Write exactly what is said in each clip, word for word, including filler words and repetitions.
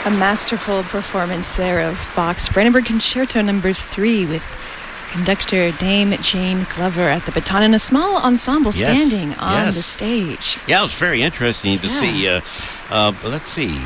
A masterful performance there of Bach's Brandenburg Concerto number three with conductor Dame Jane Glover at the baton and a small ensemble standing yes, on yes. the stage. Yeah, it was very interesting to yeah. see. Uh, uh, let's see.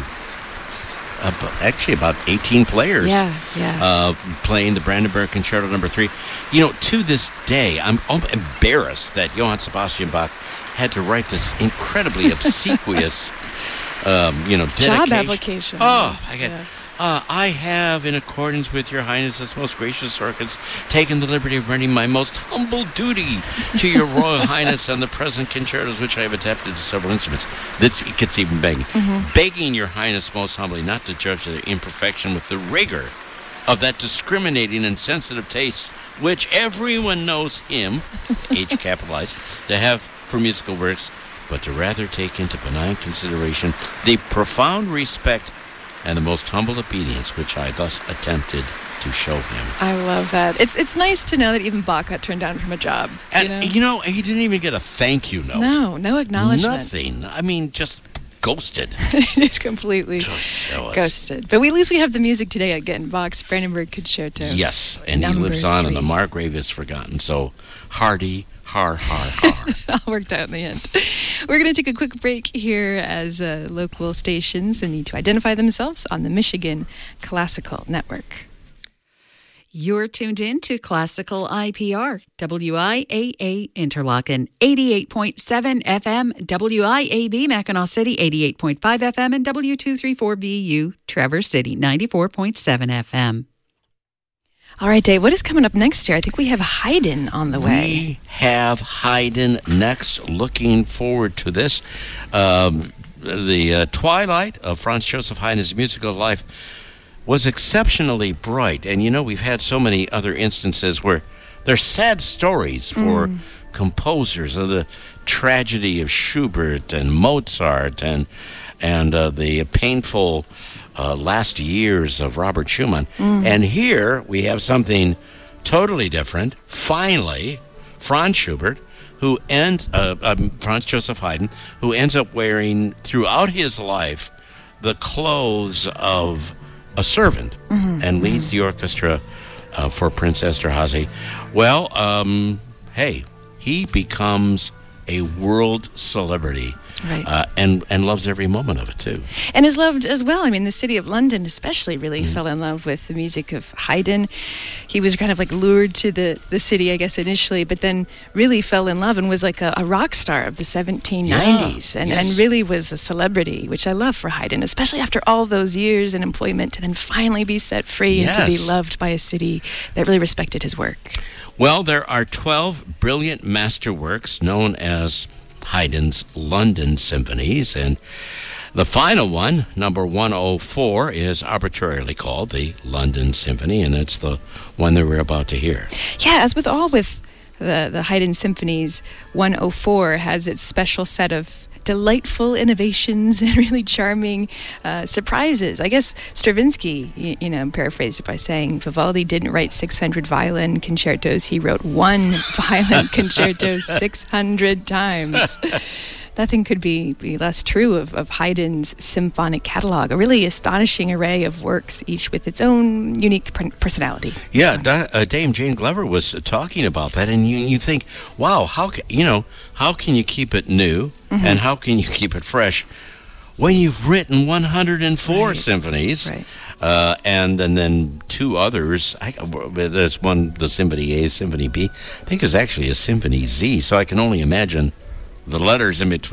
Uh, actually, about eighteen players yeah, yeah. Uh, playing the Brandenburg Concerto number three. You know, to this day, I'm embarrassed that Johann Sebastian Bach had to write this incredibly obsequious Um, you know, dedication. Job application. Oh, I get. Yeah. Uh, I have, in accordance with your Highness's most gracious orchids, taken the liberty of rendering my most humble duty to your Royal Highness on the present concertos, which I have adapted to several instruments. This it gets even begging. Mm-hmm. Begging your Highness most humbly not to judge their imperfection with the rigor of that discriminating and sensitive taste which everyone knows him, H capitalized, to have for musical works, but to rather take into benign consideration the profound respect and the most humble obedience which I thus attempted to show him. I love that. It's it's nice to know that even Bach got turned down from a job. And, you know, you know he didn't even get a thank you note. No, no acknowledgement. Nothing. I mean, just ghosted. It's completely Just ghosted. But we, at least we have the music today again, Bach's Brandenburg Concerto. Yes, and he number lives on three. and the Margrave is forgotten. So, hardy, har, har, har. It all worked out in the end. We're going to take a quick break here as uh, local stations need to identify themselves on the Michigan Classical Network. You're tuned in to Classical I P R, W I A A Interlaken, eighty-eight point seven F M, W I A B Mackinac City, eighty-eight point five F M, and W two thirty-four B U Traverse City, ninety-four point seven F M. All right, Dave, what is coming up next year? I think we have Haydn on the way. We have Haydn next. Looking forward to this. Um, the uh, twilight of Franz Joseph Haydn's musical life was exceptionally bright. And, you know, we've had so many other instances where there's sad stories for mm. composers of the tragedy of Schubert and Mozart and, and uh, the painful Uh, last years of Robert Schumann. Mm. And here we have something totally different. Finally, Franz Schubert, who ends, uh, um, Franz Joseph Haydn, who ends up wearing throughout his life the clothes of a servant mm-hmm. and leads mm-hmm. the orchestra uh, for Prince Esterhazy. Well, um, hey, he becomes a world celebrity. Right. Uh, and, and loves every moment of it, too. And is loved as well. I mean, the city of London especially really mm-hmm. fell in love with the music of Haydn. He was kind of like lured to the, the city, I guess, initially, but then really fell in love and was like a, a rock star of the seventeen nineties yeah, and, yes. and really was a celebrity, which I love for Haydn, especially after all those years in employment to then finally be set free yes. and to be loved by a city that really respected his work. Well, there are twelve brilliant masterworks known as Haydn's London Symphonies, and the final one, number one oh four, is arbitrarily called the London Symphony, and it's the one that we're about to hear. Yeah, as with all with the, the Haydn Symphonies, one oh four has its special set of delightful innovations and really charming uh, surprises. I guess Stravinsky, you, you know, paraphrased it by saying Vivaldi didn't write six hundred violin concertos. He wrote one violin concerto six hundred times. Nothing could be, be less true of, of Haydn's symphonic catalog, a really astonishing array of works, each with its own unique per- personality. Yeah, da, uh, Dame Jane Glover was uh, talking about that, and you you think, wow, how ca- you know how can you keep it new, mm-hmm. and how can you keep it fresh when you've written one hundred four right. symphonies, right. Uh, and and then two others. I, there's one, the Symphony A, Symphony B. I think there's actually a Symphony Z, so I can only imagine the letters in between.